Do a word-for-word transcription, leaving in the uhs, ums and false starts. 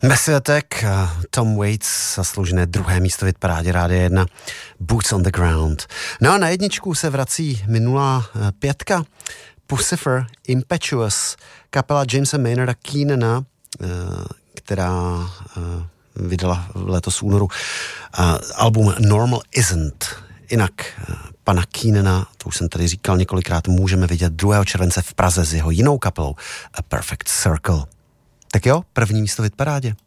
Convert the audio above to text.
Massive Attack, Tom Waits, zasloužené druhé místo v hitparádě Rádia jedna, Boots on the Ground. No a na jedničku se vrací minulá pětka, Puscifer, Impetuous, kapela Jamesa Maynarda Keenana, která vydala letos v únoru album Normal Isn't. Jinak pana Keenana, to už jsem tady říkal několikrát, můžeme vidět druhého července v Praze s jeho jinou kapelou A Perfect Circle. Tak jo, první místo v hitparádě.